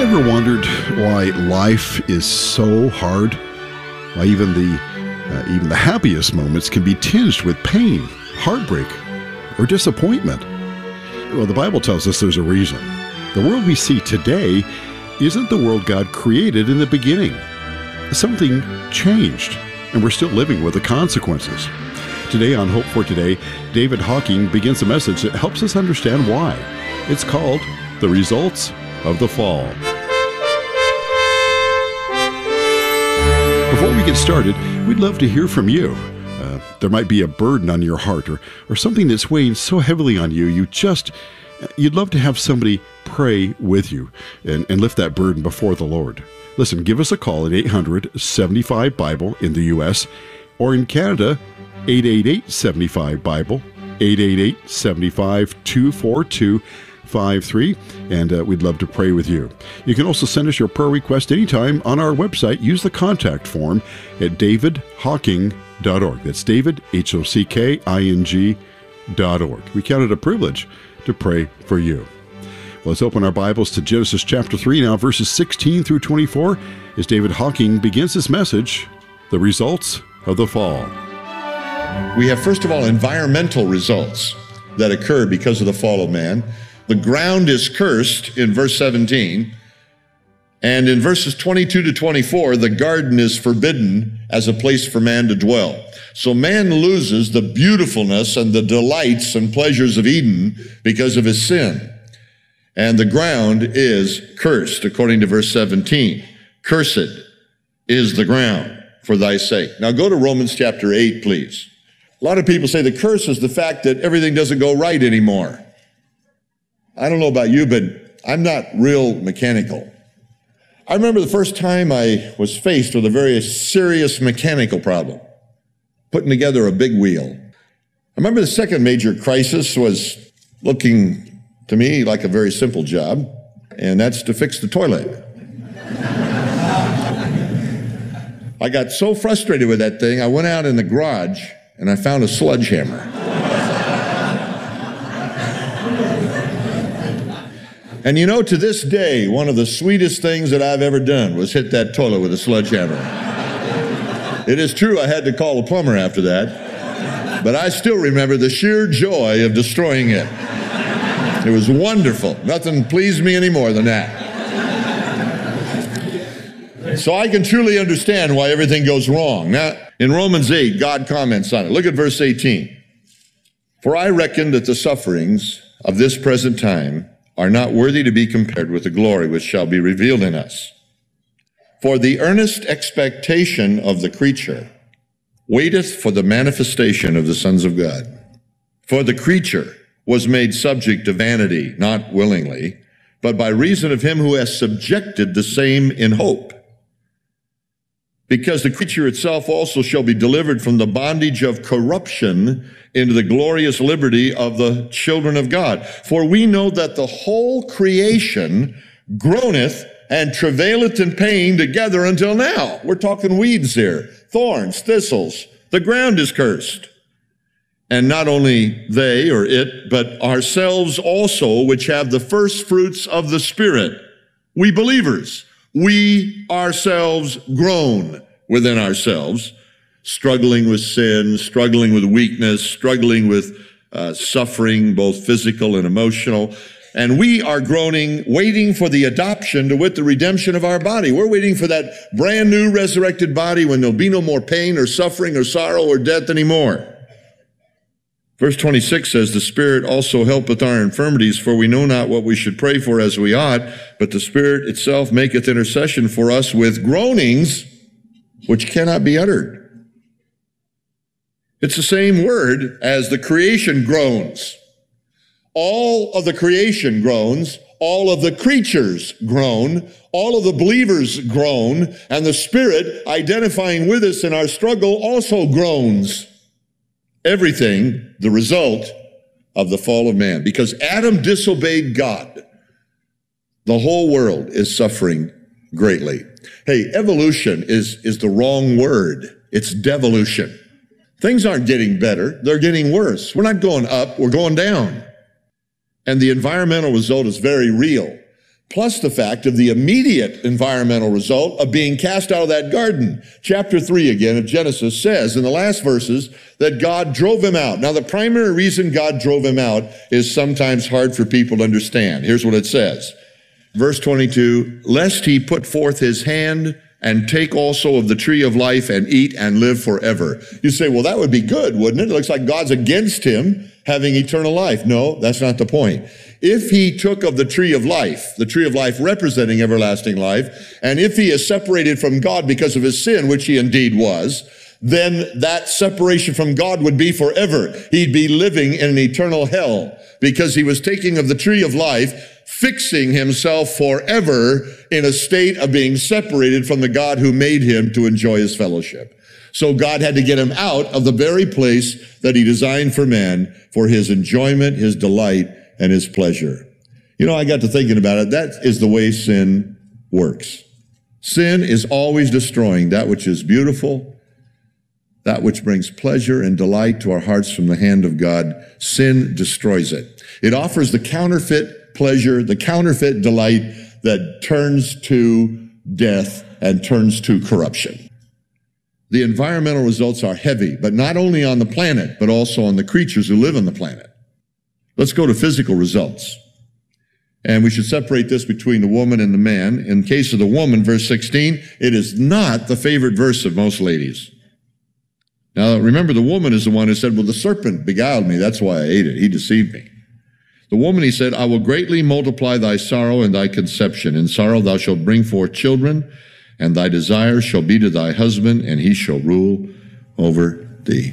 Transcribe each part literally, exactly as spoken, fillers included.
ever wondered why life is so hard? Why even the uh, even the happiest moments can be tinged with pain, heartbreak, or disappointment? Well, the Bible tells us there's a reason. The world we see today isn't the world God created in the beginning. Something changed, and we're still living with the consequences. Today on Hope for Today, David Hocking begins a message that helps us understand why. It's called The Results of the Fall. Before we get started, we'd love to hear from you. Uh, there might be a burden on your heart or, or something that's weighing so heavily on you, you just, you'd love to have somebody pray with you and, and lift that burden before the Lord. Listen, give us a call at eight hundred, seventy-five, Bible in the U S or in Canada, eight eight eight, seven five, Bible, eight eight eight, seven five, two four two five three, and uh, we'd love to pray with you. You can also send us your prayer request anytime on our website. Use the contact form at david hocking dot org. That's David, H O C K I N G dot org. We count it a privilege to pray for you. Well, let's open our Bibles to Genesis chapter three now, verses sixteen through twenty-four, as David Hocking begins his message, The Results of the Fall. We have, first of all, environmental results that occur because of the fall of man. The ground is cursed in verse seventeen, and in verses twenty-two to twenty-four, the garden is forbidden as a place for man to dwell. So man loses the beautifulness and the delights and pleasures of Eden because of his sin. And the ground is cursed, according to verse seventeen. Cursed is the ground for thy sake. Now go to Romans chapter eight, please. A lot of people say the curse is the fact that everything doesn't go right anymore. I don't know about you, but I'm not real mechanical. I remember the first time I was faced with a very serious mechanical problem, putting together a big wheel. I remember the second major crisis was looking to me like a very simple job, and that's to fix the toilet. I got so frustrated with that thing, I went out in the garage and I found a sledgehammer. And you know, to this day, one of the sweetest things that I've ever done was hit that toilet with a sledgehammer. It is true I had to call a plumber after that, but I still remember the sheer joy of destroying it. It was wonderful. Nothing pleased me any more than that. So I can truly understand why everything goes wrong. Now, in Romans eight, God comments on it. Look at verse eighteen. For I reckon that the sufferings of this present time are not worthy to be compared with the glory which shall be revealed in us. For the earnest expectation of the creature waiteth for the manifestation of the sons of God. For the creature was made subject to vanity, not willingly, but by reason of him who has subjected the same in hope. Because the creature itself also shall be delivered from the bondage of corruption into the glorious liberty of the children of God. For we know that the whole creation groaneth and travaileth in pain together until now. We're talking weeds here, thorns, thistles. The ground is cursed. And not only they or it, but ourselves also, which have the first fruits of the Spirit. We believers, we ourselves groan within ourselves, struggling with sin, struggling with weakness, struggling with uh, suffering, both physical and emotional. And we are groaning, waiting for the adoption, to wit, the redemption of our body. We're waiting for that brand new resurrected body when there'll be no more pain or suffering or sorrow or death anymore. Verse twenty-six says, the Spirit also helpeth our infirmities, for we know not what we should pray for as we ought, but the Spirit itself maketh intercession for us with groanings which cannot be uttered. It's the same word as the creation groans. All of the creation groans, all of the creatures groan, all of the believers groan, and the Spirit, identifying with us in our struggle, also groans. Everything the result of the fall of man. Because Adam disobeyed God, the whole world is suffering greatly. Hey, evolution is, is the wrong word. It's devolution. Things aren't getting better. They're getting worse. We're not going up. We're going down. And the environmental result is very real. plus the fact of the immediate environmental result of being cast out of that garden. Chapter three again of Genesis says in the last verses that God drove him out. Now, the primary reason God drove him out is sometimes hard for people to understand. Here's what it says. Verse twenty-two, lest he put forth his hand and take also of the tree of life and eat and live forever. You say, well, that would be good, wouldn't it? It looks like God's against him having eternal life. No, that's not the point. If he took of the tree of life, the tree of life representing everlasting life, and if he is separated from God because of his sin, which he indeed was, then that separation from God would be forever. He'd be living in an eternal hell because he was taking of the tree of life, fixing himself forever in a state of being separated from the God who made him to enjoy his fellowship. So God had to get him out of the very place that he designed for man for his enjoyment, his delight, and his pleasure. You know, I got to thinking about it. That is the way sin works. Sin is always destroying that which is beautiful, that which brings pleasure and delight to our hearts from the hand of God. Sin destroys it. It offers the counterfeit pleasure, the counterfeit delight that turns to death and turns to corruption. The environmental results are heavy, but not only on the planet, but also on the creatures who live on the planet. Let's go to physical results. And we should separate this between the woman and the man. In case of the woman, verse sixteen, it is not the favorite verse of most ladies. Now, remember, the woman is the one who said, well, the serpent beguiled me. That's why I ate it. He deceived me. The woman, he said, I will greatly multiply thy sorrow and thy conception. In sorrow thou shalt bring forth children, and thy desire shall be to thy husband, and he shall rule over thee.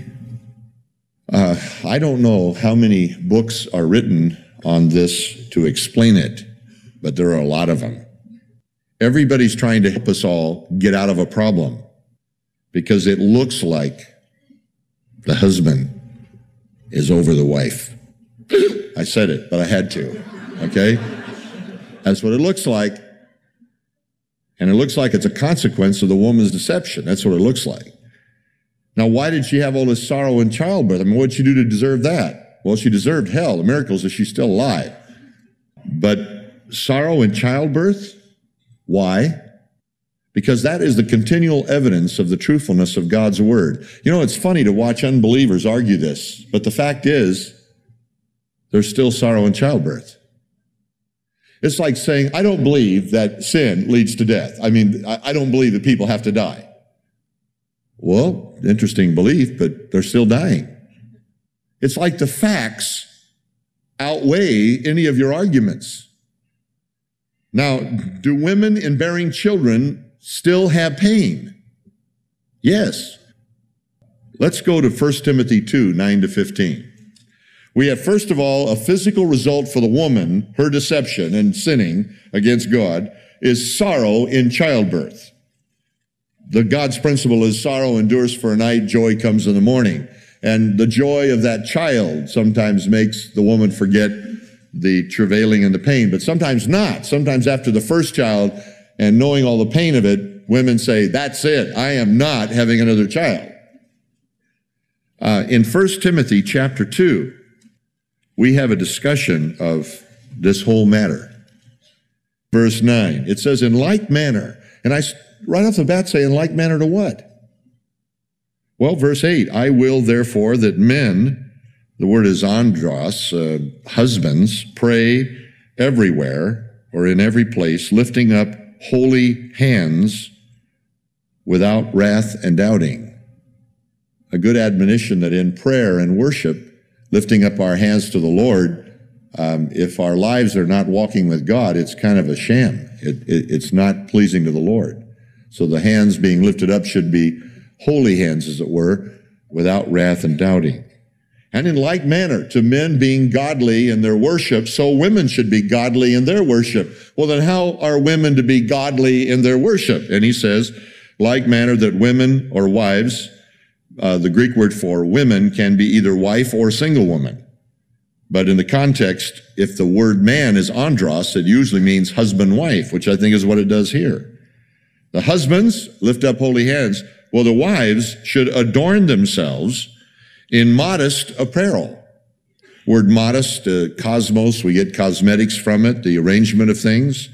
Uh, I don't know how many books are written on this to explain it, but there are a lot of them. Everybody's trying to help us all get out of a problem because it looks like the husband is over the wife. I said it, but I had to, okay? That's what it looks like. And it looks like it's a consequence of the woman's deception. That's what it looks like. Now, why did she have all this sorrow in childbirth? I mean, what did she do to deserve that? Well, she deserved hell. The miracle is that she's still alive. But sorrow in childbirth? Why? Because that is the continual evidence of the truthfulness of God's word. You know, it's funny to watch unbelievers argue this, but the fact is, there's still sorrow in childbirth. It's like saying, I don't believe that sin leads to death. I mean, I don't believe that people have to die. Well, interesting belief, but they're still dying. It's like the facts outweigh any of your arguments. Now, do women in bearing children still have pain? Yes. Let's go to First Timothy two, nine to fifteen. We have, first of all, a physical result for the woman, her deception and sinning against God, is sorrow in childbirth. The God's principle is sorrow endures for a night, joy comes in the morning. And the joy of that child sometimes makes the woman forget the travailing and the pain, but sometimes not. Sometimes after the first child and knowing all the pain of it, women say, that's it, I am not having another child. Uh, in First Timothy chapter two, we have a discussion of this whole matter. Verse nine, it says, in like manner, and I right off the bat say, in like manner to what? Well, verse eight, I will therefore that men, the word is andros, uh, husbands, pray everywhere or in every place, lifting up holy hands without wrath and doubting. A good admonition that in prayer and worship, lifting up our hands to the Lord, um, if our lives are not walking with God, it's kind of a sham. It, it, it's not pleasing to the Lord. So the hands being lifted up should be holy hands, as it were, without wrath and doubting. And in like manner, to men being godly in their worship, so women should be godly in their worship. Well, then how are women to be godly in their worship? And he says, like manner that women or wives, Uh, the Greek word for women can be either wife or single woman. But in the context, if the word man is andros, it usually means husband-wife, which I think is what it does here. The husbands lift up holy hands. Well, the wives should adorn themselves in modest apparel. Word modest, uh, cosmos, we get cosmetics from it, the arrangement of things.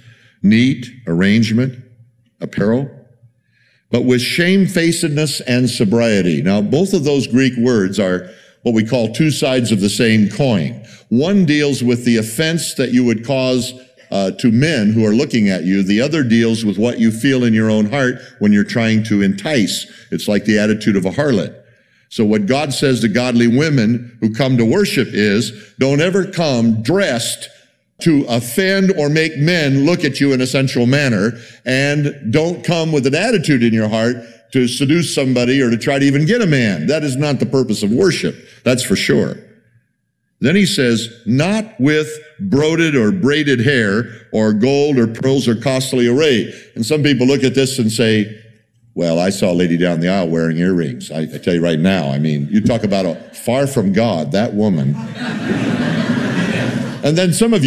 neat arrangement, apparel, but with shamefacedness and sobriety. Now, both of those Greek words are what we call two sides of the same coin. One deals with the offense that you would cause uh, to men who are looking at you. The other deals with what you feel in your own heart when you're trying to entice. It's like the attitude of a harlot. So what God says to godly women who come to worship is, don't ever come dressed to offend or make men look at you in a sensual manner, and don't come with an attitude in your heart to seduce somebody or to try to even get a man. That is not the purpose of worship. That's for sure. Then he says, not with broided or braided hair or gold or pearls or costly array. And some people look at this and say, well, I saw a lady down the aisle wearing earrings. I, I tell you right now, I mean, you talk about a far from God, that woman. And then some of you